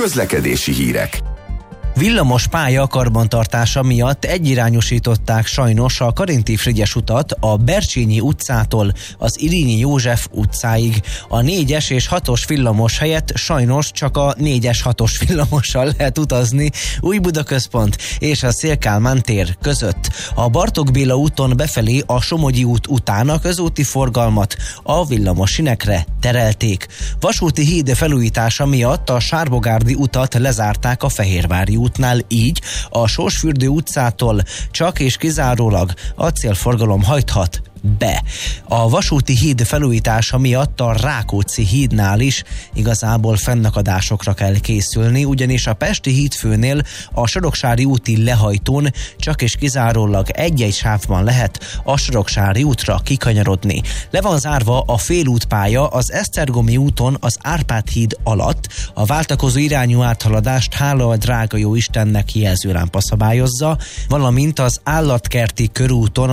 Közlekedési hírek. Villamos pálya karbantartása miatt egyirányosították sajnos a Karinti-Frigyes utat a Bercsényi utcától az Irínyi József utcáig. A 4-es és 6-os villamos helyett sajnos csak a 4-es 6-os villamossal lehet utazni Újbudaközpont és a Széll-Kálmán tér között. A Bartók Béla úton befelé a Somogyi út után a közúti forgalmat a villamos sinekre terelték. Vasúti híd felújítása miatt a Sárbogárdi utat lezárták a Fehérvári útnál, így a Sósfürdő utcától csak és kizárólag acélforgalom hajthat be. A vasúti híd felújítása miatt a Rákóczi hídnál is igazából fennakadásokra kell készülni, ugyanis a Pesti hídfőnél a Soroksári úti lehajtón csak és kizárólag egy-egy sávban lehet a Soroksári útra kikanyarodni. Le van zárva a félútpálya az Esztergomi úton az Árpád híd alatt, a váltakozó irányú áthaladást hála a drága jó Istennek jelzőlámpa szabályozza, valamint az Állatkerti körúton